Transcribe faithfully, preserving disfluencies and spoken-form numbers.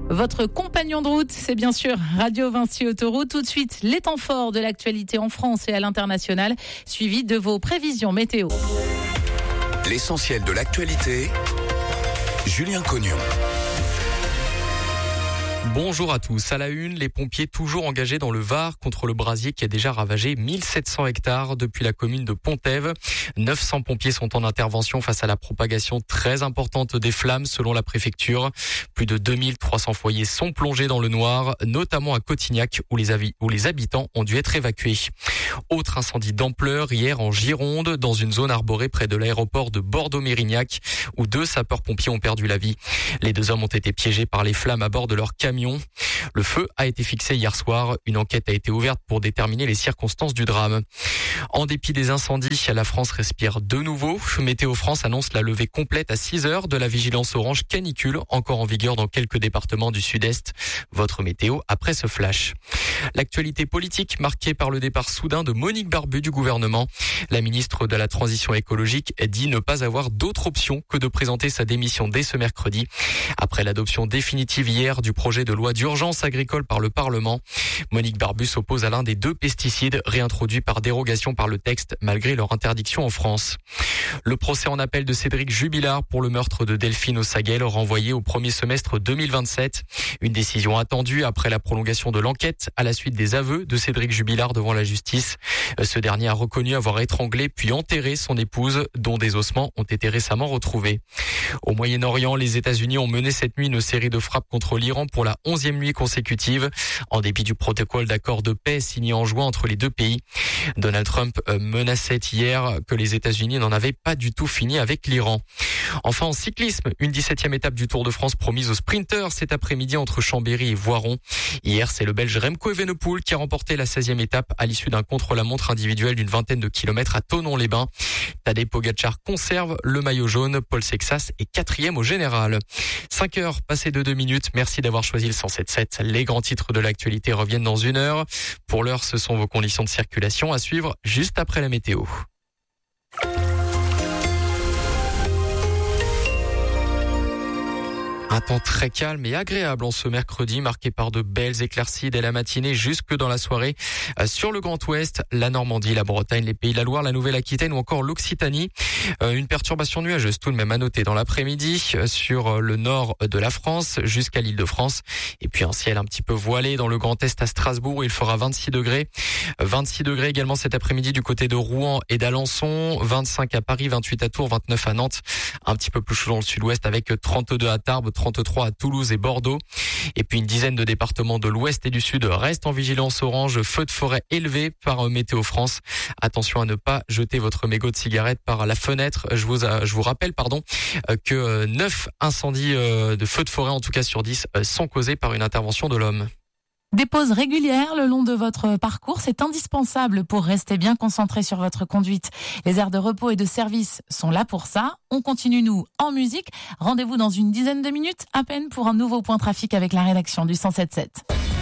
Votre compagnon de route, c'est bien sûr Radio Vinci Autoroute. Tout de suite, les temps forts de l'actualité en France et à l'international, suivi de vos prévisions météo. L'essentiel de l'actualité, Julien Cognon. Bonjour à tous. À la une, les pompiers toujours engagés dans le Var contre le brasier qui a déjà ravagé mille sept cents hectares depuis la commune de Pont-Ève. neuf cents pompiers sont en intervention face à la propagation très importante des flammes selon la préfecture. Plus de deux mille trois cents foyers sont plongés dans le noir, notamment à Cotignac où les, avis, où les habitants ont dû être évacués. Autre incendie d'ampleur hier en Gironde, dans une zone arborée près de l'aéroport de Bordeaux-Mérignac où deux sapeurs-pompiers ont perdu la vie. Les deux hommes ont été piégés par les flammes à bord de leur camion. Le feu a été fixé hier soir. Une enquête a été ouverte pour déterminer les circonstances du drame. En dépit des incendies, la France respire de nouveau. Météo France annonce la levée complète à six heures de la vigilance orange canicule, encore en vigueur dans quelques départements du sud-est. Votre météo après ce flash. L'actualité politique marquée par le départ soudain de Monique Barbu du gouvernement. La ministre de la Transition écologique dit ne pas avoir d'autre option que de présenter sa démission dès ce mercredi. Après l'adoption définitive hier du projet de loi d'urgence agricole par le Parlement, Monique Barbu s'oppose à l'un des deux pesticides réintroduits par dérogation par le texte malgré leur interdiction en France. Le procès en appel de Cédric Jubilard pour le meurtre de Delphine Ossaguel renvoyé au premier semestre deux mille vingt-sept. Une décision attendue après la prolongation de l'enquête à la suite des aveux de Cédric Jubilard devant la justice. Ce dernier a reconnu avoir étranglé puis enterré son épouse dont des ossements ont été récemment retrouvés. Au Moyen-Orient, les États-Unis ont mené cette nuit une série de frappes contre l'Iran pour la onzième nuit consécutive, en dépit du protocole d'accord de paix signé en juin entre les deux pays. Donald Trump menaçait hier que les États-Unis n'en avaient pas du tout fini avec l'Iran. Enfin, en cyclisme, une dix-septième étape du Tour de France promise aux sprinteurs cet après-midi entre Chambéry et Voiron. Hier, c'est le Belge Remco Evenepoel qui a remporté la seizième étape à l'issue d'un contre-la-montre individuel d'une vingtaine de kilomètres à Thonon-les-Bains. Tadej Pogacar conserve le maillot jaune. Paul Sexas est quatrième au général. cinq heures passées de deux minutes. Merci d'avoir choisi le cent sept sept. Les grands titres de l'actualité reviennent dans une heure. Pour l'heure, ce sont vos conditions de circulation à suivre juste après la météo. Un temps très calme et agréable en ce mercredi, marqué par de belles éclaircies dès la matinée jusque dans la soirée. Sur le Grand Ouest, la Normandie, la Bretagne, les Pays de la Loire, la Nouvelle-Aquitaine ou encore l'Occitanie. Une perturbation nuageuse tout de même à noter dans l'après-midi sur le nord de la France jusqu'à l'Île-de-France. Et puis un ciel un petit peu voilé dans le Grand Est à Strasbourg où il fera vingt-six degrés. vingt-six degrés également cet après-midi du côté de Rouen et d'Alençon. vingt-cinq à Paris, vingt-huit à Tours, vingt-neuf à Nantes. Un petit peu plus chaud dans le sud-ouest avec trente-deux à Tarbes, trente-trois à Toulouse et Bordeaux. Et puis une dizaine de départements de l'ouest et du sud restent en vigilance orange, feu de forêt élevé par Météo France. Attention à ne pas jeter votre mégot de cigarette par la fenêtre. Je vous, je vous rappelle pardon, que neuf incendies de feu de forêt, en tout cas sur dix, sont causés par une intervention de l'homme. Des pauses régulières le long de votre parcours, c'est indispensable pour rester bien concentré sur votre conduite. Les aires de repos et de service sont là pour ça. On continue, nous, en musique. Rendez-vous dans une dizaine de minutes à peine pour un nouveau point trafic avec la rédaction du cent sept sept.